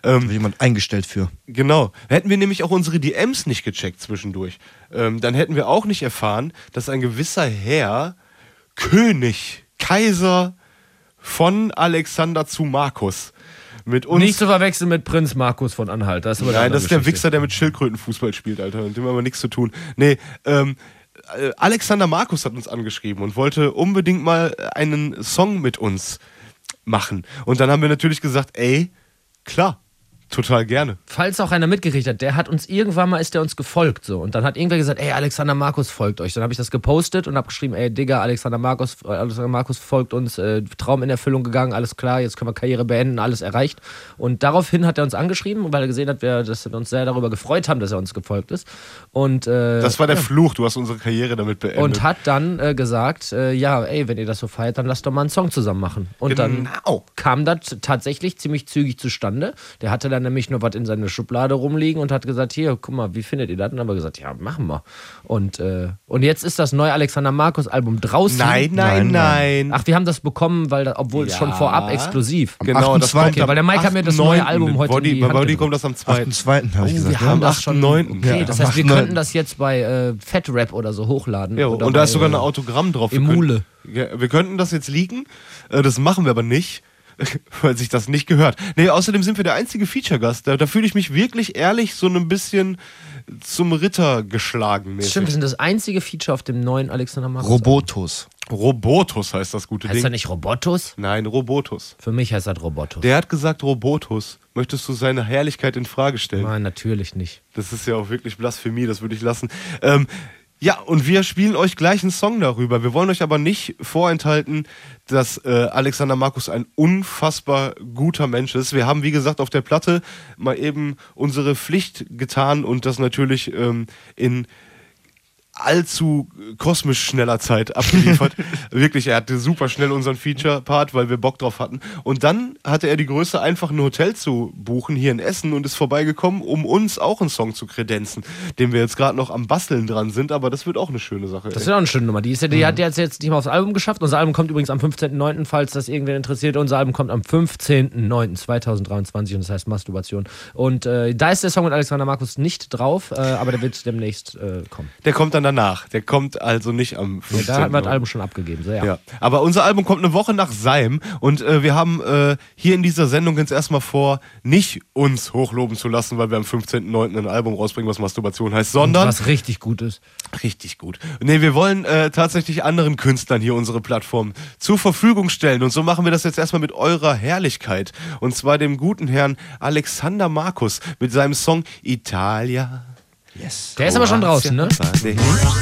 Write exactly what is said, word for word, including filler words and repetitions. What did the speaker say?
Ähm, da wird jemand eingestellt für. Genau. Hätten wir nämlich auch unsere D Ms nicht gecheckt zwischendurch, ähm, dann hätten wir auch nicht erfahren, dass ein gewisser Herr, König, Kaiser von Alexander zu Markus mit uns... Nicht zu verwechseln mit Prinz Markus von Anhalt. Das ist Nein, das ist der Wichser, der mit Schildkröten Fußball spielt, Alter. Mit dem haben wir nichts zu tun. Nee, ähm, Alexander Markus hat uns angeschrieben und wollte unbedingt mal einen Song mit uns machen. Und dann haben wir natürlich gesagt, ey, klar. Total gerne. Falls auch einer mitgekriegt hat, der hat uns irgendwann mal, ist der uns gefolgt so. Und dann hat irgendwer gesagt, ey, Alexander Markus folgt euch. Dann habe ich das gepostet und habe geschrieben, ey, Digga, Alexander Markus, Alexander Markus folgt uns, äh, Traum in Erfüllung gegangen, alles klar, jetzt können wir Karriere beenden, alles erreicht. Und daraufhin hat er uns angeschrieben, weil er gesehen hat, wir, dass wir uns sehr darüber gefreut haben, dass er uns gefolgt ist. Und, äh, das war der ja. Fluch, du hast unsere Karriere damit beendet. Und hat dann äh, gesagt, äh, ja, ey, wenn ihr das so feiert, dann lasst doch mal einen Song zusammen machen. Und genau. dann kam das tatsächlich ziemlich zügig zustande. Der hatte dann nämlich nur was in seiner Schublade rumliegen und hat gesagt, hier, guck mal, wie findet ihr das? Und dann haben wir gesagt, ja, machen wir. Und, äh, und jetzt ist das neue Alexander Markus Album draußen. Nein, nein, nein. Ach, wir haben das bekommen, weil, obwohl ja. es schon vorab exklusiv. Genau, das kommt okay, weil der Mike hat mir das neue Album heute Body, in die Hand Bei Body gedrückt. kommt das am zweiten zweiten habe ich Oh, gesagt. wir haben ja, das schon. neunten Okay, Ja, das am heißt, wir achten könnten das jetzt bei äh, Fat Rap oder so hochladen. Ja, oder und da bei, ist sogar ein Autogramm drauf. Wir Emule. Können, ja, wir könnten das jetzt leaken, äh, das machen wir aber nicht. Weil sich das nicht gehört. Nee, außerdem sind wir der einzige Feature-Gast. Da, da fühle ich mich wirklich ehrlich so ein bisschen zum Ritter geschlagen. Mäßig. Stimmt, wir sind das einzige Feature auf dem neuen Alexander Markus. Robotus. Robotus heißt das gute Heißt Ding. das nicht Robotus? Nein, Robotus. Für mich heißt das Robotus. Der hat gesagt Robotus. Möchtest du seine Herrlichkeit in Frage stellen? Nein, natürlich nicht. Das ist ja auch wirklich Blasphemie, das würde ich lassen. Ähm, ja, und wir spielen euch gleich einen Song darüber. Wir wollen euch aber nicht vorenthalten, dass äh, Alexander Markus ein unfassbar guter Mensch ist. Wir haben, wie gesagt, auf der Platte mal eben unsere Pflicht getan und das natürlich ähm, in allzu kosmisch schneller Zeit abgeliefert. Wirklich, er hatte super schnell unseren Feature-Part, weil wir Bock drauf hatten. Und dann hatte er die Größe, einfach ein Hotel zu buchen hier in Essen und ist vorbeigekommen, um uns auch einen Song zu kredenzen, den wir jetzt gerade noch am Basteln dran sind, aber das wird auch eine schöne Sache. Das ist ja auch eine schöne Nummer. Die, ist ja, die mhm. hat jetzt, jetzt nicht mal aufs Album geschafft. Unser Album kommt übrigens am fünfzehnten neunten, falls das irgendwen interessiert. Unser Album kommt am fünfzehnten neunten zweitausenddreiundzwanzig und das heißt Masturbation. Und äh, da ist der Song mit Alexander Markus nicht drauf, äh, aber der wird demnächst äh, kommen. Der kommt dann danach. Der kommt also nicht am fünfzehnten Ja, da hat man das Album schon abgegeben. So, ja. Ja. Aber unser Album kommt eine Woche nach seinem und äh, wir haben äh, hier in dieser Sendung jetzt erstmal vor, nicht uns hochloben zu lassen, weil wir am fünfzehnten neunten ein Album rausbringen, was Masturbation heißt, sondern... Was richtig gut ist. Richtig gut. Nee, wir wollen äh, tatsächlich anderen Künstlern hier unsere Plattform zur Verfügung stellen und so machen wir das jetzt erstmal mit eurer Herrlichkeit und zwar dem guten Herrn Alexander Markus mit seinem Song Italia. Yes. Der ist aber schon draußen, ne?